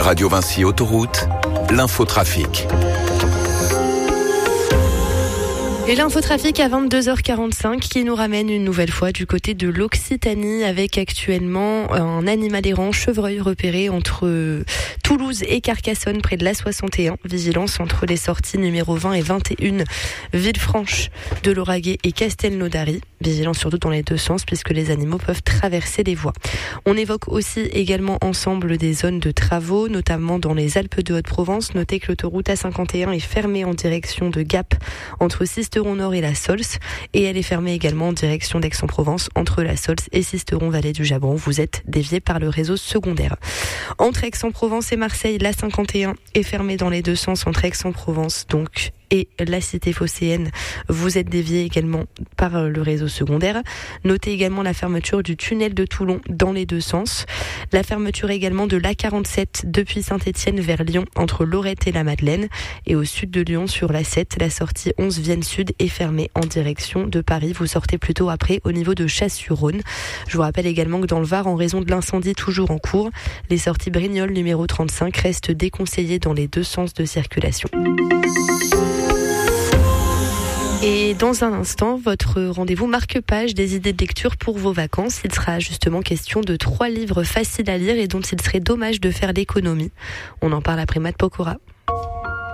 Radio Vinci Autoroute, l'infotrafic. Et l'infotrafic à 22h45 qui nous ramène une nouvelle fois du côté de l'Occitanie avec actuellement un animal errant chevreuil repéré entre Toulouse et Carcassonne près de l'A61. Vigilance entre les sorties numéro 20 et 21, Villefranche de Lauragais et Castelnaudary. Vigilance surtout dans les deux sens puisque les animaux peuvent traverser les voies. On évoque aussi également ensemble des zones de travaux, notamment dans les Alpes de Haute-Provence. Notez que l'autoroute A51 est fermée en direction de Gap entre Sisteron-Nord et la Sols, et elle est fermée également en direction d'Aix-en-Provence entre la Sols et Sisteron-Vallée du Jabron. Vous êtes dévié par le réseau secondaire. Entre Aix-en-Provence et Marseille, l'A51 est fermée dans les deux sens entre Aix-en-Provence donc et la cité phocéenne. Vous êtes dévié également par le réseau secondaire. Notez également la fermeture du tunnel de Toulon dans les deux sens. La fermeture également de l'A47 depuis Saint-Étienne vers Lyon entre Lorette et la Madeleine. Et au sud de Lyon sur l'A7, la sortie 11 Vienne Sud est fermée en direction de Paris. Vous sortez plutôt après au niveau de Chasse-sur-Rhône. Je vous rappelle également que dans le Var, en raison de l'incendie toujours en cours, les sorties Brignoles numéro 35 restent déconseillées dans les deux sens de circulation. Et dans un instant, votre rendez-vous marque-page des idées de lecture pour vos vacances. Il sera justement question de 3 livres faciles à lire et dont il serait dommage de faire l'économie. On en parle après Matt Pokora.